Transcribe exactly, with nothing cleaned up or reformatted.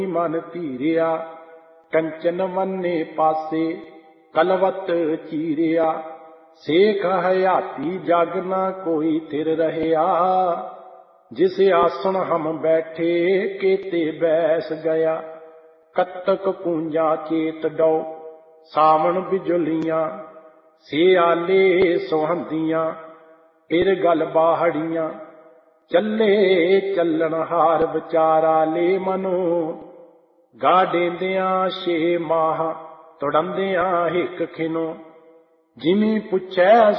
मन धीरिया, कंचन वन्ने पासे कलवत चीरिया। सेख हयाती जग न कोई थिर रहया, जिस आसन हम बैठे केते बैस गया। कत्तक पूंजा चेत डौ सावण बिजुलियां, से आले सुहंदियां फिर गल बाहड़ियां। चले चलन हार विचारा ले मनो, गा देंदियां छे माह तुड़ंदियां हिक खिनो। जिमी पुछै